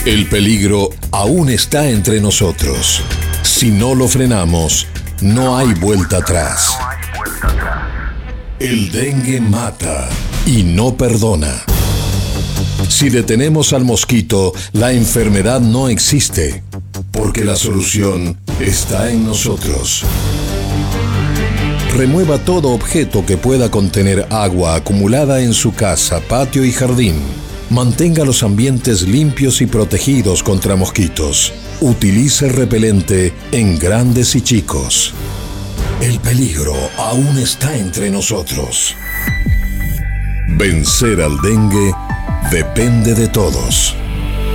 El peligro aún está entre nosotros. Si no lo frenamos, no hay vuelta atrás. El dengue mata y no perdona. Si detenemos al mosquito, la enfermedad no existe, porque la solución está en nosotros. Remueva todo objeto que pueda contener agua acumulada en su casa, patio y jardín. Mantenga los ambientes limpios y protegidos contra mosquitos. Utilice repelente en grandes y chicos. El peligro aún está entre nosotros. Vencer al dengue depende de todos.